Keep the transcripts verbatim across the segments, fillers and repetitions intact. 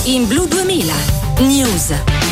in Blu duemila News.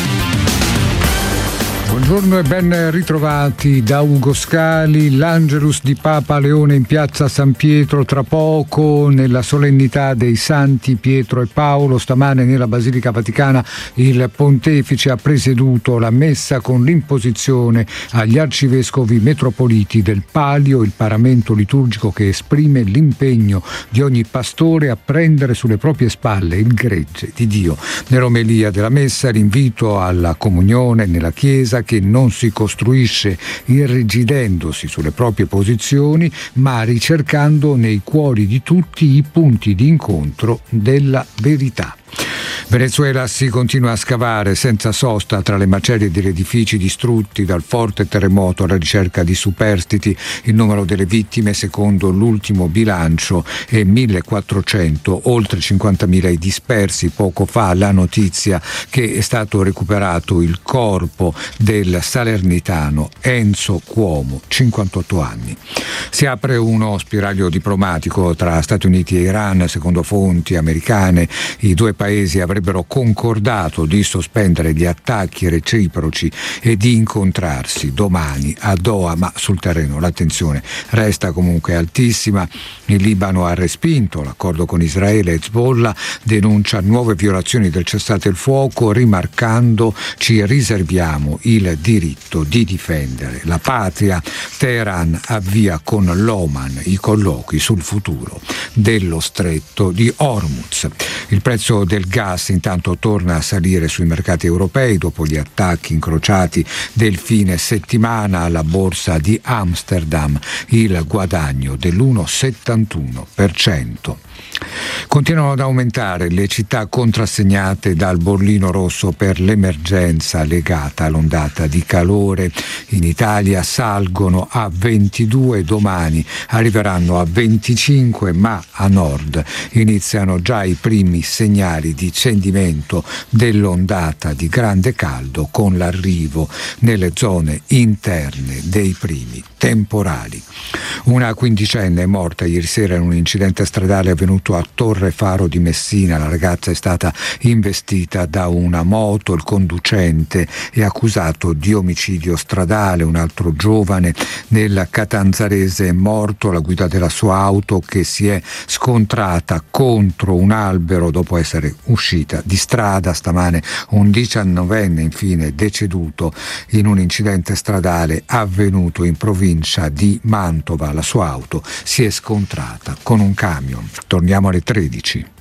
Buongiorno e ben ritrovati da Ugo Scali. L'Angelus di Papa Leone in piazza San Pietro tra poco, nella solennità dei Santi Pietro e Paolo. Stamane nella Basilica Vaticana il Pontefice ha presieduto la messa con l'imposizione agli arcivescovi metropoliti del palio, il paramento liturgico che esprime l'impegno di ogni pastore a prendere sulle proprie spalle il gregge di Dio. Nell'omelia della messa l'invito alla comunione nella Chiesa, che non si costruisce irrigidendosi sulle proprie posizioni, ma ricercando nei cuori di tutti i punti di incontro della verità. Venezuela si continua a scavare senza sosta tra le macerie degli edifici distrutti dal forte terremoto alla ricerca di superstiti. Il numero delle vittime, secondo l'ultimo bilancio, è millequattrocento, oltre cinquantamila i dispersi. Poco fa la notizia che è stato recuperato il corpo del salernitano Enzo Cuomo, cinquantotto anni. Si apre uno spiraglio diplomatico tra Stati Uniti e Iran. Secondo fonti americane, i due paesi avrebbero concordato di sospendere gli attacchi reciproci e di incontrarsi domani a Doha, ma sul terreno l'attenzione resta comunque altissima. Il Libano ha respinto l'accordo con Israele. Hezbollah denuncia nuove violazioni del cessate il fuoco, rimarcando: ci riserviamo il diritto di difendere la patria. Teheran avvia con l'Oman i colloqui sul futuro dello stretto di Hormuz. Il prezzo del gas intanto torna a salire sui mercati europei dopo gli attacchi incrociati del fine settimana. Alla borsa di Amsterdam il guadagno dell'uno virgola settantuno per cento. Continuano ad aumentare le città contrassegnate dal bollino rosso per l'emergenza legata all'ondata di calore. In Italia salgono a ventidue, domani arriveranno a venticinque, ma a nord iniziano già i primi segnali di cedimento dell'ondata di grande caldo, con l'arrivo nelle zone interne dei primi temporali. Una quindicenne è morta ieri sera in un incidente stradale avvenuto a Torre Faro di Messina. La ragazza è stata investita da una moto, il conducente è accusato di omicidio stradale. Un altro giovane nel Catanzarese è morto alla guida della sua auto, che si è scontrata contro un albero dopo essere uscita di strada. Stamane un diciannovenne infine deceduto in un incidente stradale avvenuto in provincia di Mantova. La sua auto si è scontrata con un camion. Torniamo alle tredici.